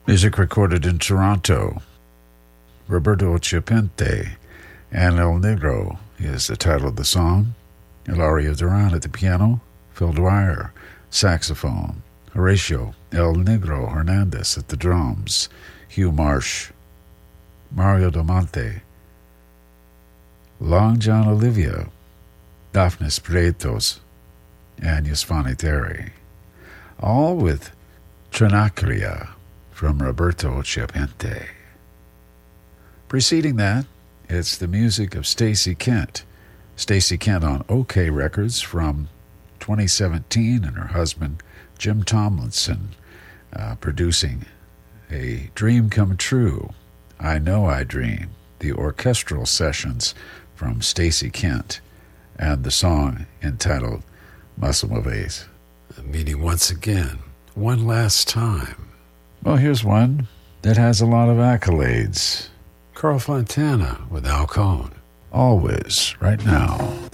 Music recorded in Toronto. Roberto Chiapente and El Negro is the title of the song. Hilario Duran at the piano, Phil Dwyer, saxophone, Horatio El Negro Hernandez at the drums, Hugh Marsh, Mario Damonte, Long John Olivia, Daphnis Prietos, and Yusfani Terry, all with Trinacria from Roberto Chiapente. Preceding that, it's the music of Stacey Kent. Stacey Kent on OK Records from 2017, and her husband Jim Tomlinson producing A Dream Come True, I Know I Dream, the orchestral sessions from Stacey Kent, and the song entitled Muscle Moves. Meeting once again, one last time. Well, here's one that has a lot of accolades. Carl Fontana with Al Cohn. Always, right now.